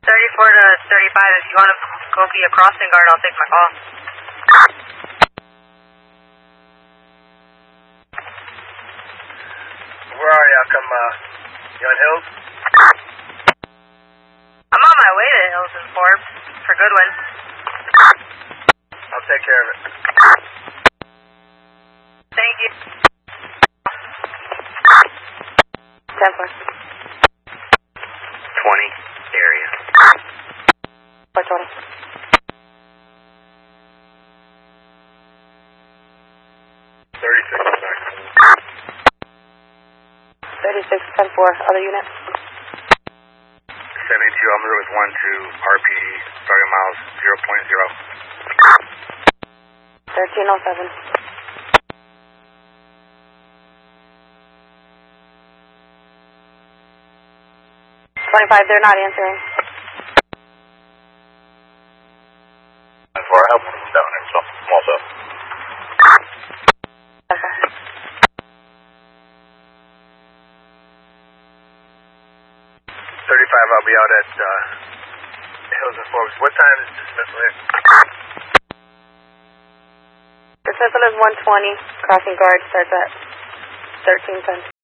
34 to 35, if you want to go be a crossing guard, I'll take my call. Where are you? You on Hills? I'm on my way to Hills and Forbes for Goodwin. I'll take care of it. Thank you. 10-4. 20 area. 420. 36. 36, 10-4. Other unit? 72, I'm with 1-2, RPD, starting miles 0.0. 1307. 25, they're not answering. For help down there, so small cell. Okay. 35, I'll be out at Hills and Forbes. What time is dismissal here? Dismissal is 120. Crossing guard starts at 1310.